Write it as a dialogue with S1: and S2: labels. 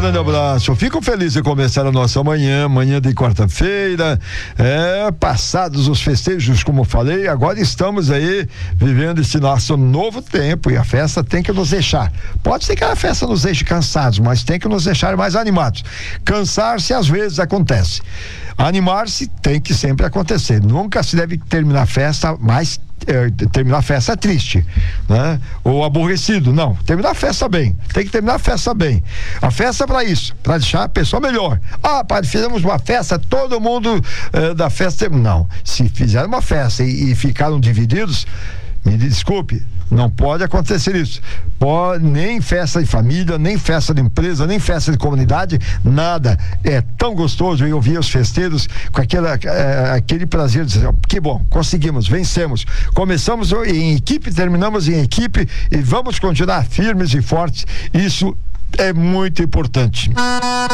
S1: grande abraço. Fico feliz de começar a nossa manhã de quarta-feira. Passados os festejos, como falei, agora estamos aí vivendo esse nosso novo tempo e a festa tem que nos deixar. Pode ser que a festa nos deixe cansados, mas tem que nos deixar mais animados. Cansar-se às vezes acontece. Animar-se tem que sempre acontecer. Nunca se deve terminar a festa terminar a festa triste, né? Ou aborrecido, não. Terminar a festa bem. Tem que terminar a festa bem. A festa é pra isso, pra deixar a pessoa melhor. Padre, fizemos uma festa, todo mundo da festa. Não. Se fizeram uma festa e ficaram divididos, me desculpe, não pode acontecer isso. Nem festa de família, nem festa de empresa, nem festa de comunidade, nada. É tão gostoso eu ouvir os festeiros com aquele prazer de dizer, que bom, conseguimos, vencemos. Começamos em equipe, terminamos em equipe e vamos continuar firmes e fortes. Isso é muito importante.